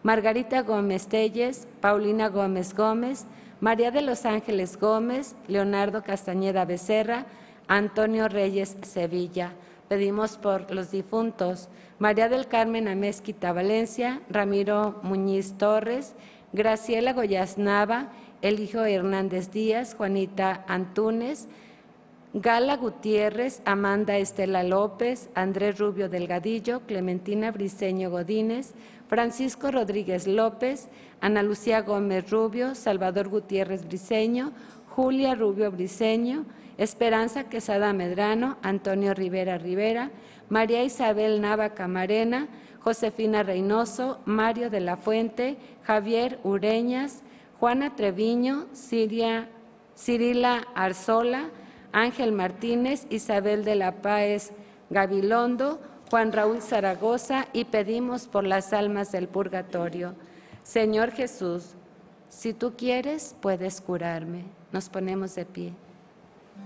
Margarita Gómez Telles, Paulina Gómez Gómez, María de los Ángeles Gómez, Leonardo Castañeda Becerra, Antonio Reyes Sevilla. Pedimos por los difuntos: María del Carmen Amezquita Valencia, Ramiro Muñiz Torres, Graciela Goyaz Nava, Eligio Hernández Díaz, Juanita Antúnez, Gala Gutiérrez, Amanda Estela López, Andrés Rubio Delgadillo, Clementina Briceño Godínez, Francisco Rodríguez López, Ana Lucía Gómez Rubio, Salvador Gutiérrez Briceño, Julia Rubio Briceño, Esperanza Quesada Medrano, Antonio Rivera Rivera, María Isabel Nava Camarena, Josefina Reynoso, Mario de la Fuente, Javier Ureñas, Juana Treviño, Cirila Arzola, Ángel Martínez, Isabel de la Páez Gabilondo, Juan Raúl Zaragoza, y pedimos por las almas del purgatorio. Señor Jesús, si tú quieres, puedes curarme. Nos ponemos de pie.